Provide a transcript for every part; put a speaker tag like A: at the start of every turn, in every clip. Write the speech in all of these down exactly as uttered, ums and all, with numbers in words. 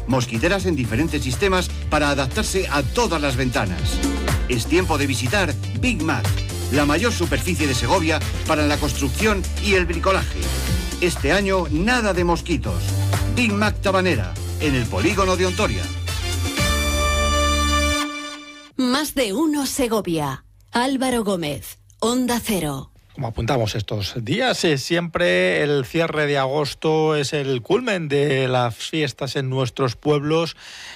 A: Mosquiteras en diferentes sistemas para adaptarse a todas las ventanas. Es tiempo de visitar Big Mac, la mayor superficie de Segovia para la construcción y el bricolaje. Este año nada de mosquitos. Big Mac Tabanera, en el polígono de Ontoria.
B: Más de uno Segovia. Álvaro Gómez, Onda Cero.
C: Como apuntamos estos días, eh, siempre el cierre de agosto es el culmen de las fiestas en nuestros pueblos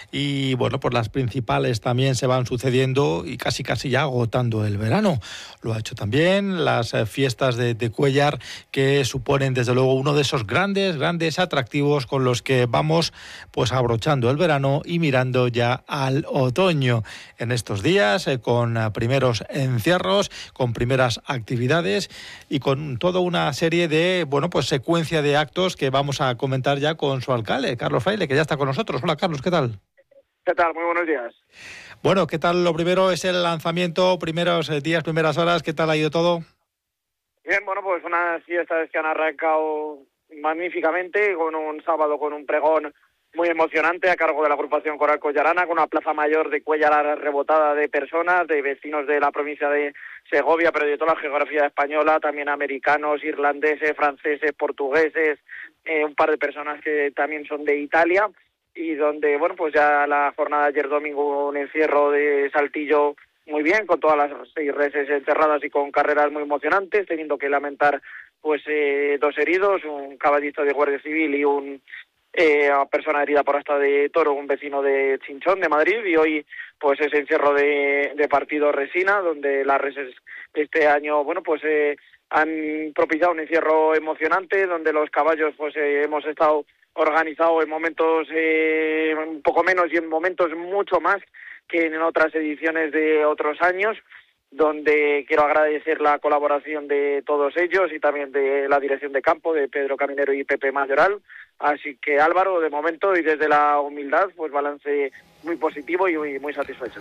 C: y bueno, pues las principales también se van sucediendo y casi casi ya agotando el verano. Lo ha hecho también las eh, fiestas de, de Cuéllar, que suponen desde luego uno de esos grandes, grandes atractivos con los que vamos pues abrochando el verano y mirando ya al otoño. En estos días, eh, con eh, primeros encierros, con primeras actividades y con toda una serie de, bueno, pues secuencia de actos que vamos a comentar ya con su alcalde, Carlos Fraile, que ya está con nosotros. Hola, Carlos, ¿qué tal?
D: ¿Qué tal? Muy buenos días.
C: Bueno, ¿qué tal? Lo primero es el lanzamiento, primeros días, primeras horas, ¿qué tal ha ido todo?
D: Bien, bueno, pues unas fiestas que han arrancado magníficamente, con un sábado con un pregón muy emocionante a cargo de la agrupación coral cuellarana, con una plaza mayor de Cuéllar rebotada de personas, de vecinos de la provincia de Segovia, pero de toda la geografía española, también americanos, irlandeses, franceses, portugueses, eh, un par de personas que también son de Italia, y donde, bueno, pues ya la jornada de ayer domingo, un encierro de Saltillo muy bien, con todas las seis reses encerradas y con carreras muy emocionantes, teniendo que lamentar pues eh, dos heridos, un caballista de Guardia Civil y un Eh, a persona herida por asta de toro, un vecino de Chinchón, de Madrid, y hoy pues ese encierro de, de partido Resina, donde las reses este año, bueno, pues eh, han propiciado un encierro emocionante, donde los caballos pues eh, hemos estado organizados en momentos eh, un poco menos y en momentos mucho más que en otras ediciones de otros años, donde quiero agradecer la colaboración de todos ellos y también de la dirección de campo, de Pedro Caminero y Pepe Mayoral. Así que Álvaro, de momento y desde la humildad, pues balance muy positivo y muy, muy satisfechos.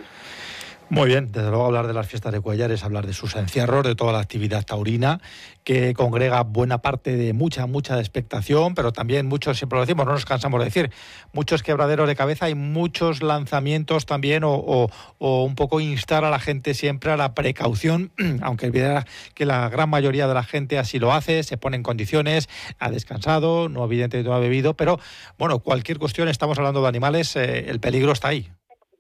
C: Muy bien, desde luego hablar de las fiestas de Cuéllar es hablar de sus encierros, de toda la actividad taurina que congrega buena parte de mucha, mucha expectación, pero también muchos, siempre lo decimos, no nos cansamos de decir, muchos quebraderos de cabeza y muchos lanzamientos también o, o, o un poco instar a la gente siempre a la precaución, aunque es verdad que la gran mayoría de la gente así lo hace, se pone en condiciones, ha descansado, no evidentemente no ha bebido, pero bueno, cualquier cuestión, estamos hablando de animales, eh, el peligro está ahí.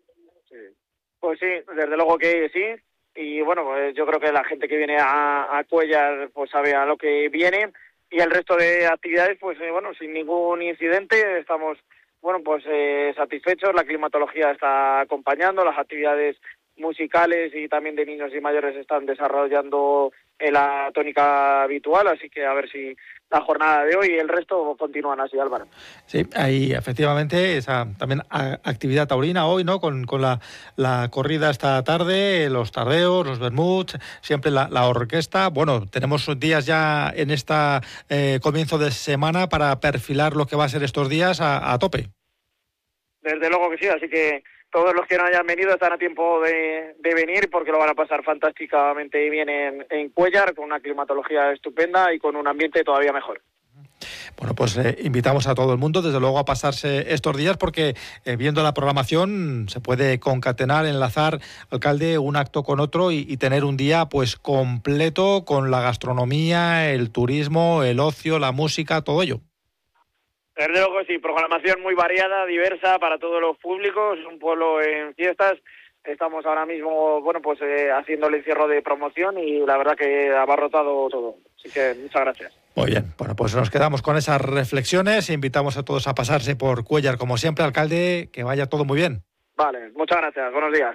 D: Pues sí, desde luego que sí, y bueno, pues yo creo que la gente que viene a, a Cuéllar pues sabe a lo que viene, y el resto de actividades pues eh, bueno, sin ningún incidente, estamos bueno pues eh, satisfechos, la climatología está acompañando, las actividades musicales y también de niños y mayores están desarrollando en la tónica habitual, así que a ver si la jornada de hoy y el resto continúan así, Álvaro.
C: Sí, hay efectivamente esa también actividad taurina hoy, ¿no? Con, con la, la corrida esta tarde, los tardeos, los vermuts, siempre la, la orquesta. Bueno, tenemos días ya en esta eh, comienzo de semana para perfilar lo que va a ser estos días a, a tope.
D: Desde luego que sí, así que todos los que no hayan venido están a tiempo de, de venir, porque lo van a pasar fantásticamente bien en, en Cuéllar, con una climatología estupenda y con un ambiente todavía mejor.
C: Bueno, pues eh, invitamos a todo el mundo, desde luego, a pasarse estos días, porque eh, viendo la programación se puede concatenar, enlazar, alcalde, un acto con otro y, y tener un día pues completo con la gastronomía, el turismo, el ocio, la música, todo ello.
D: Desde luego sí, programación muy variada, diversa para todos los públicos, un pueblo en fiestas. Estamos ahora mismo, bueno, pues eh, haciendo el encierro de promoción y la verdad que ha abarrotado todo. Así que muchas gracias.
C: Muy bien, bueno, pues nos quedamos con esas reflexiones e invitamos a todos a pasarse por Cuéllar, como siempre, alcalde, que vaya todo muy bien.
D: Vale, muchas gracias, buenos días.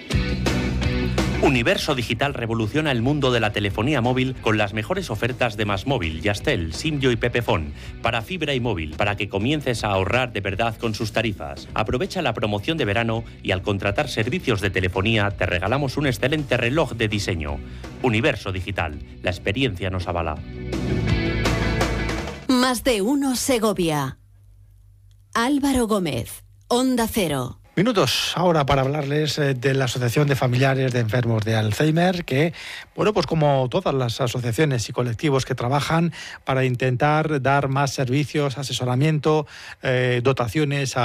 E: Universo Digital revoluciona el mundo de la telefonía móvil con las mejores ofertas de MásMóvil, Yastel, Simyo y Pepefon para fibra y móvil, para que comiences a ahorrar de verdad con sus tarifas. Aprovecha la promoción de verano y al contratar servicios de telefonía te regalamos un excelente reloj de diseño. Universo Digital, la experiencia nos avala.
B: Más de uno Segovia. Álvaro Gómez, Onda Cero.
C: Minutos ahora para hablarles de la Asociación de Familiares de Enfermos de Alzheimer, que, bueno, pues como todas las asociaciones y colectivos que trabajan para intentar dar más servicios, asesoramiento, eh, dotaciones a